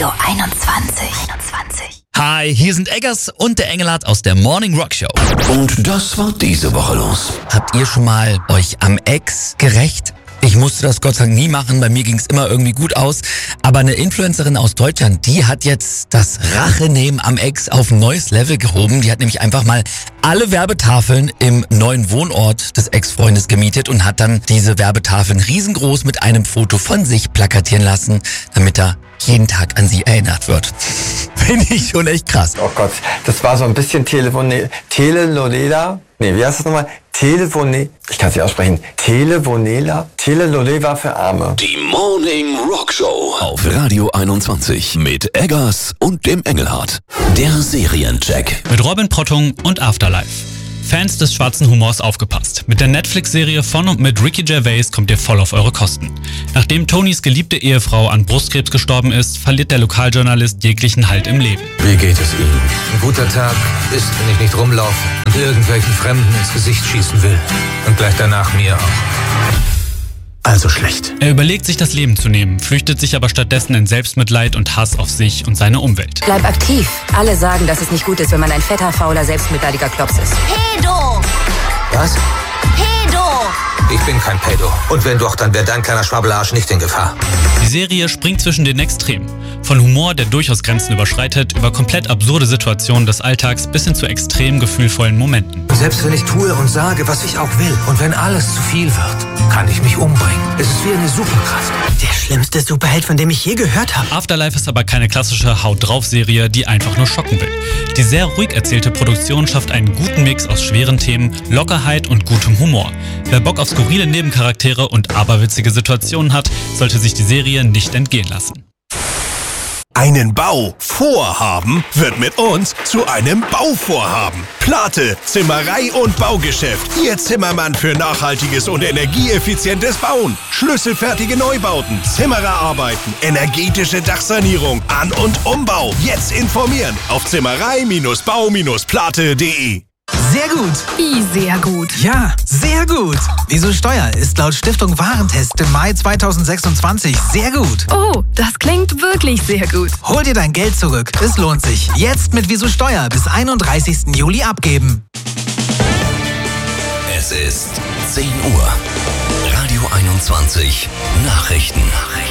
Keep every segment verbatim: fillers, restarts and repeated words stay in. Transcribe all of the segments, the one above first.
Radio einundzwanzig. einundzwanzig. Hi, hier sind Eggers und der Engelhardt aus der Morning Rock Show. Und das war diese Woche los. Habt ihr schon mal euch am Ex gerächt? Ich musste das Gott sei Dank nie machen, bei mir ging's immer irgendwie gut aus. Aber eine Influencerin aus Deutschland, die hat jetzt das Rachenehmen am Ex auf ein neues Level gehoben. Die hat nämlich einfach mal alle Werbetafeln im neuen Wohnort des Ex-Freundes gemietet und hat dann diese Werbetafeln riesengroß mit einem Foto von sich plakatieren lassen, damit er jeden Tag an sie erinnert wird. Finde ich schon echt krass. Oh Gott, das war so ein bisschen Telefone, Telenolela. Nee, wie heißt das nochmal? Telefone, ich kann es nicht aussprechen. Televonela, Telenolela für Arme. Die Morning Rock Show auf Radio einundzwanzig mit Eggers und dem Engelhardt. Der Seriencheck. Mit Robin Prottung und Afterlife. Fans des schwarzen Humors aufgepasst. Mit der Netflix-Serie von und mit Ricky Gervais kommt ihr voll auf eure Kosten. Nachdem Tonys geliebte Ehefrau an Brustkrebs gestorben ist, verliert der Lokaljournalist jeglichen Halt im Leben. Wie geht es Ihnen? Ein guter Tag ist, wenn ich nicht rumlaufe und irgendwelchen Fremden ins Gesicht schießen will. Und gleich danach mir auch. Also schlecht. Er überlegt sich das Leben zu nehmen, flüchtet sich aber stattdessen in Selbstmitleid und Hass auf sich und seine Umwelt. Bleib aktiv. Alle sagen, dass es nicht gut ist, wenn man ein fetter, fauler, selbstmitleidiger Klops ist. Pedo! Was? Pedo! Ich bin kein Pedo. Und wenn doch, dann wäre dein kleiner Schwabbelarsch nicht in Gefahr. Die Serie springt zwischen den Extremen. Von Humor, der durchaus Grenzen überschreitet, über komplett absurde Situationen des Alltags bis hin zu extrem gefühlvollen Momenten. Selbst wenn ich tue und sage, was ich auch will, und wenn alles zu viel wird, kann ich mich umbringen. Es ist wie eine Superkraft. Der schlimmste Superheld, von dem ich je gehört habe. Afterlife ist aber keine klassische Haut-drauf-Serie, die einfach nur schocken will. Die sehr ruhig erzählte Produktion schafft einen guten Mix aus schweren Themen, Lockerheit und gutem Humor. Wer Bock auf skurrile Nebencharaktere und aberwitzige Situationen hat, sollte sich die Serie nicht entgehen lassen. Einen Bau vorhaben wird mit uns zu einem Bauvorhaben. Plate, Zimmerei und Baugeschäft. Ihr Zimmermann für nachhaltiges und energieeffizientes Bauen. Schlüsselfertige Neubauten, Zimmererarbeiten, energetische Dachsanierung, An- und Umbau. Jetzt informieren auf zimmerei Bau Plate punkt de. Sehr gut. Wie sehr gut? Ja, sehr gut. Wieso Steuer ist laut Stiftung Warentest im Mai zweitausendsechsundzwanzig sehr gut. Oh, das klingt wirklich sehr gut. Hol dir dein Geld zurück. Es lohnt sich. Jetzt mit Wieso Steuer bis einunddreißigsten Juli abgeben. Es ist zehn Uhr. Radio einundzwanzig. Nachrichten.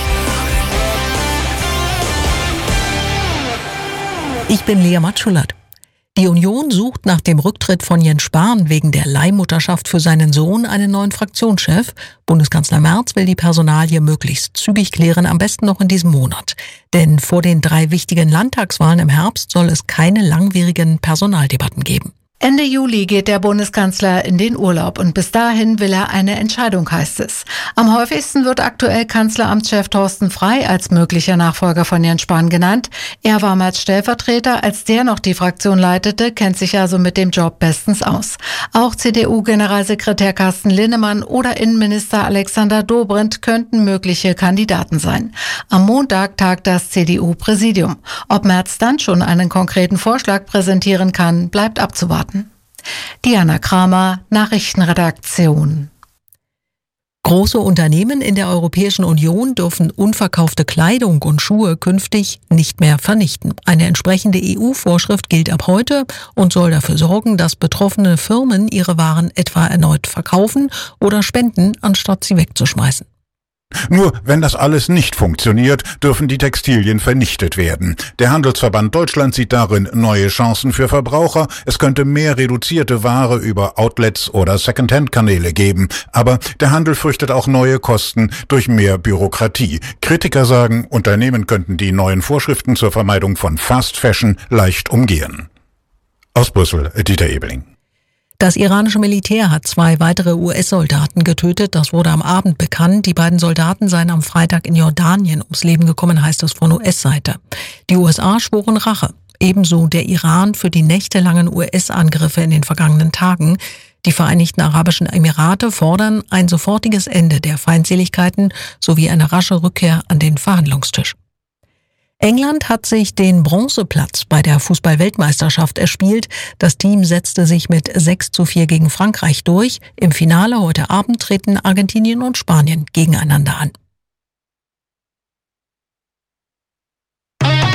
Ich bin Lea Matschulat. Die Union sucht nach dem Rücktritt von Jens Spahn wegen der Leihmutterschaft für seinen Sohn einen neuen Fraktionschef. Bundeskanzler Merz will die Personalie möglichst zügig klären, am besten noch in diesem Monat. Denn vor den drei wichtigen Landtagswahlen im Herbst soll es keine langwierigen Personaldebatten geben. Ende Juli geht der Bundeskanzler in den Urlaub und bis dahin will er eine Entscheidung, heißt es. Am häufigsten wird aktuell Kanzleramtschef Thorsten Frey als möglicher Nachfolger von Jens Spahn genannt. Er war mal Stellvertreter, als der noch die Fraktion leitete, kennt sich also mit dem Job bestens aus. Auch C D U-Generalsekretär Carsten Linnemann oder Innenminister Alexander Dobrindt könnten mögliche Kandidaten sein. Am Montag tagt das C D U-Präsidium. Ob Merz dann schon einen konkreten Vorschlag präsentieren kann, bleibt abzuwarten. Diana Kramer, Nachrichtenredaktion. Große Unternehmen in der Europäischen Union dürfen unverkaufte Kleidung und Schuhe künftig nicht mehr vernichten. Eine entsprechende E U-Vorschrift gilt ab heute und soll dafür sorgen, dass betroffene Firmen ihre Waren etwa erneut verkaufen oder spenden, anstatt sie wegzuschmeißen. Nur wenn das alles nicht funktioniert, dürfen die Textilien vernichtet werden. Der Handelsverband Deutschland sieht darin neue Chancen für Verbraucher. Es könnte mehr reduzierte Ware über Outlets oder Secondhand-Kanäle geben. Aber der Handel fürchtet auch neue Kosten durch mehr Bürokratie. Kritiker sagen, Unternehmen könnten die neuen Vorschriften zur Vermeidung von Fast Fashion leicht umgehen. Aus Brüssel, Dieter Ebeling. Das iranische Militär hat zwei weitere U S-Soldaten getötet. Das wurde am Abend bekannt. Die beiden Soldaten seien am Freitag in Jordanien ums Leben gekommen, heißt es von U S-Seite. Die U S A schworen Rache. Ebenso der Iran für die nächtelangen U S-Angriffe in den vergangenen Tagen. Die Vereinigten Arabischen Emirate fordern ein sofortiges Ende der Feindseligkeiten sowie eine rasche Rückkehr an den Verhandlungstisch. England hat sich den Bronzeplatz bei der Fußball-Weltmeisterschaft erspielt. Das Team setzte sich mit sechs zu vier gegen Frankreich durch. Im Finale heute Abend treten Argentinien und Spanien gegeneinander an.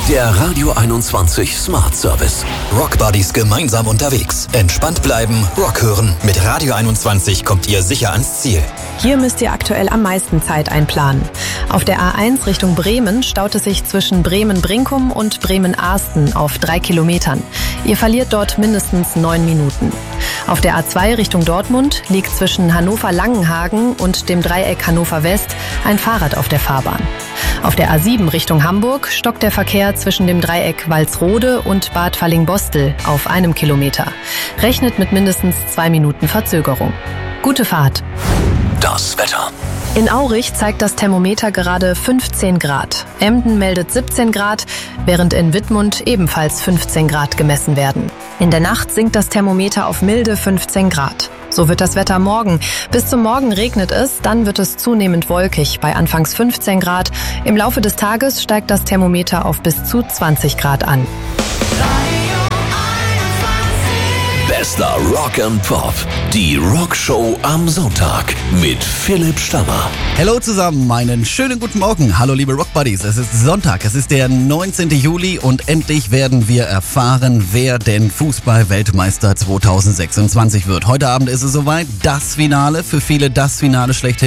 Der Radio einundzwanzig Smart Service. Rock Buddies gemeinsam unterwegs. Entspannt bleiben, Rock hören. Mit Radio einundzwanzig kommt ihr sicher ans Ziel. Hier müsst ihr aktuell am meisten Zeit einplanen. Auf der A eins Richtung Bremen staut es sich zwischen Bremen-Brinkum und Bremen-Ahsten auf drei Kilometern. Ihr verliert dort mindestens neun Minuten. Auf der A zwei Richtung Dortmund liegt zwischen Hannover-Langenhagen und dem Dreieck Hannover West ein Fahrrad auf der Fahrbahn. Auf der A sieben Richtung Hamburg stockt der Verkehr zwischen dem Dreieck Walsrode und Bad Falling-Bostel auf einem Kilometer. Rechnet mit mindestens zwei Minuten Verzögerung. Gute Fahrt. Das Wetter. In Aurich zeigt das Thermometer gerade fünfzehn Grad. Emden meldet siebzehn Grad, während in Wittmund ebenfalls fünfzehn Grad gemessen werden. In der Nacht sinkt das Thermometer auf milde fünfzehn Grad. So wird das Wetter morgen. Bis zum Morgen regnet es, dann wird es zunehmend wolkig bei anfangs fünfzehn Grad. Im Laufe des Tages steigt das Thermometer auf bis zu zwanzig Grad an. Bester Rock and Pop. Die Rockshow am Sonntag mit Philipp Stammer. Hallo zusammen, einen schönen guten Morgen. Hallo liebe Rock Buddies, es ist Sonntag, es ist der neunzehnten Juli und endlich werden wir erfahren, wer denn Fußball-Weltmeister zweitausendsechsundzwanzig wird. Heute Abend ist es soweit, das Finale, für viele das Finale schlechthin.